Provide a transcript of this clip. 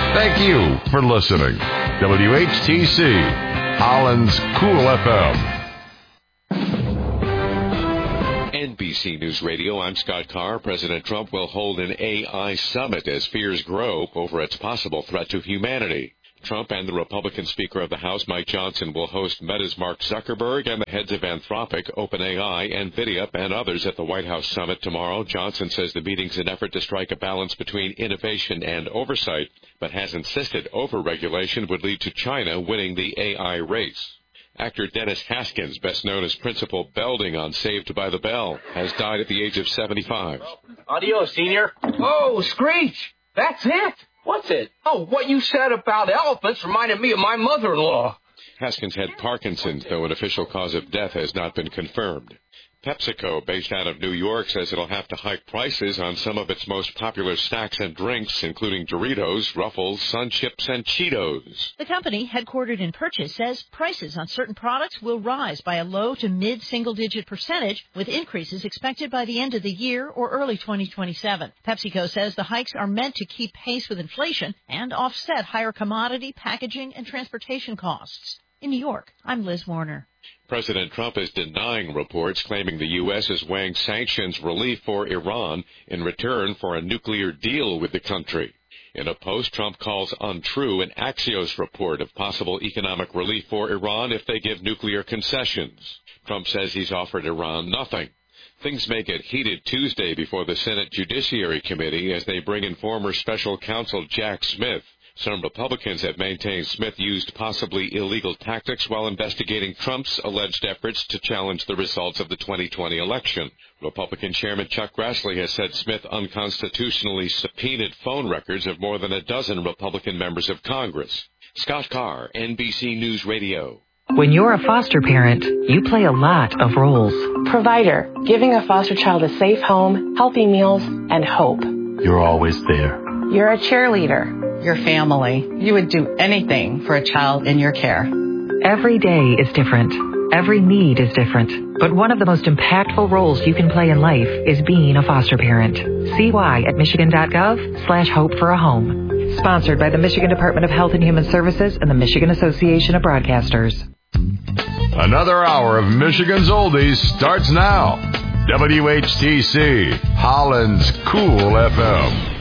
Thank you for listening. WHTC, Holland's Cool FM. NBC News Radio, I'm Scott Carr. President Trump will hold an AI summit as fears grow over its possible threat to humanity. Trump and the Republican Speaker of the House, Mike Johnson, will host Meta's Mark Zuckerberg and the heads of Anthropic, OpenAI, NVIDIA, and others at the White House summit tomorrow. Johnson says the meeting's an effort to strike a balance between innovation and oversight, but has insisted overregulation would lead to China winning the AI race. Actor Dennis Haskins, best known as Principal Belding on Saved by the Bell, has died at the age of 75. Adios, Senior. Oh, Screech, that's it. What's it? Oh, what you said about elephants reminded me of my mother-in-law. Haskins had Parkinson's, though an official cause of death has not been confirmed. PepsiCo, based out of New York, says it'll have to hike prices on some of its most popular snacks and drinks, including Doritos, Ruffles, Sun Chips, and Cheetos. The company, headquartered in Purchase, says prices on certain products will rise by a low to mid-single-digit %, with increases expected by the end of the year or early 2027. PepsiCo says the hikes are meant to keep pace with inflation and offset higher commodity, packaging, and transportation costs. In New York, I'm Liz Warner. President Trump is denying reports claiming the U.S. is weighing sanctions relief for Iran in return for a nuclear deal with the country. In a post, Trump calls untrue an Axios report of possible economic relief for Iran if they give nuclear concessions. Trump says he's offered Iran nothing. Things may get heated Tuesday before the Senate Judiciary Committee as they bring in former special counsel Jack Smith. Some Republicans have maintained Smith used possibly illegal tactics while investigating Trump's alleged efforts to challenge the results of the 2020 election. Republican Chairman Chuck Grassley has said Smith unconstitutionally subpoenaed phone records of more than a dozen Republican members of Congress. Scott Carr, NBC News Radio. When you're a foster parent, you play a lot of roles. Provider, giving a foster child a safe home, healthy meals, and hope. You're always there. You're a cheerleader. Your family. You would do anything for a child in your care. Every day is different. Every need is different. But one of the most impactful roles you can play in life is being a foster parent. See why at michigan.gov/hope for a home. Sponsored by the Michigan Department of Health and Human Services and the Michigan Association of Broadcasters. Another hour of Michigan's Oldies starts now. WHTC, Holland's Cool FM.